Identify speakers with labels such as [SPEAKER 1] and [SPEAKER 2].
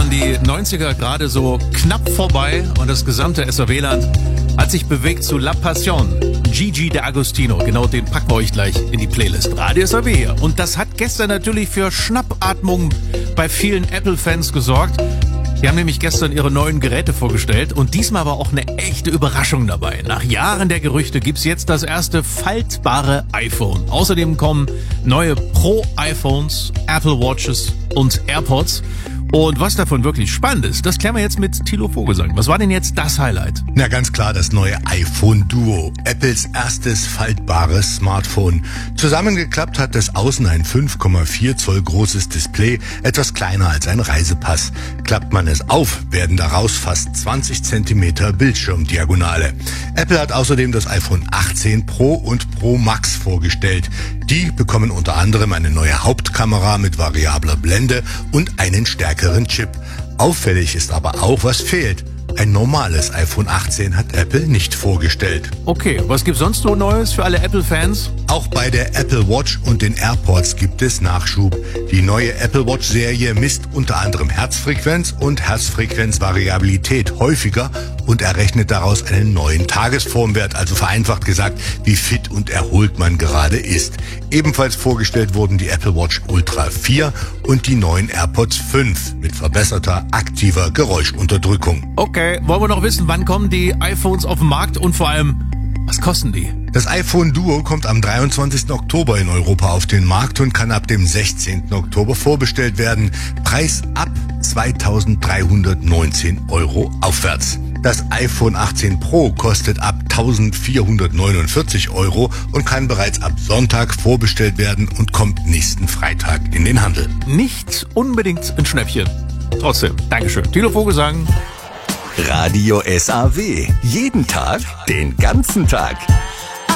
[SPEAKER 1] waren die 90er gerade so knapp vorbei und das gesamte SAW-Land hat sich bewegt zu La Passion. Gigi D'Agostino, genau den packen wir euch gleich in die Playlist. Radio SAW hier. Und das hat gestern natürlich für Schnappatmung bei vielen Apple-Fans gesorgt. Die haben nämlich gestern ihre neuen Geräte vorgestellt und diesmal war auch eine echte Überraschung dabei. Nach Jahren der Gerüchte gibt's jetzt das erste faltbare iPhone. Außerdem kommen neue Pro-iPhones, Apple Watches und AirPods. Und was davon wirklich spannend ist, das klären wir jetzt mit Thilo Vogelsang. Was war denn jetzt das Highlight?
[SPEAKER 2] Na ganz klar, das neue iPhone Duo. Apples erstes faltbares Smartphone. Zusammengeklappt hat es außen ein 5,4 Zoll großes Display, etwas kleiner als ein Reisepass. Klappt man es auf, werden daraus fast 20 Zentimeter Bildschirmdiagonale. Apple hat außerdem das iPhone 18 Pro und Pro Max vorgestellt. Die bekommen unter anderem eine neue Hauptkamera mit variabler Blende und einen stärkeren Chip. Auffällig ist aber auch, was fehlt. Ein normales iPhone 18 hat Apple nicht vorgestellt.
[SPEAKER 1] Okay, was gibt's sonst so Neues für alle Apple-Fans?
[SPEAKER 2] Auch bei der Apple Watch und den AirPods gibt es Nachschub. Die neue Apple Watch-Serie misst unter anderem Herzfrequenz und Herzfrequenzvariabilität häufiger und errechnet daraus einen neuen Tagesformwert, also vereinfacht gesagt, wie fit und erholt man gerade ist. Ebenfalls vorgestellt wurden die Apple Watch Ultra 4 und die neuen AirPods 5 mit verbesserter aktiver Geräuschunterdrückung.
[SPEAKER 1] Okay, wollen wir noch wissen, wann kommen die iPhones auf den Markt und vor allem, was kosten die?
[SPEAKER 2] Das iPhone Duo kommt am 23. Oktober in Europa auf den Markt und kann ab dem 16. Oktober vorbestellt werden. Preis ab 2.319 € aufwärts. Das iPhone 18 Pro kostet ab 1.449 € und kann bereits ab Sonntag vorbestellt werden und kommt nächsten Freitag in den Handel.
[SPEAKER 1] Nicht unbedingt ein Schnäppchen. Trotzdem, Dankeschön. Thilo Vogelsang.
[SPEAKER 3] Radio SAW. Jeden Tag, den ganzen Tag.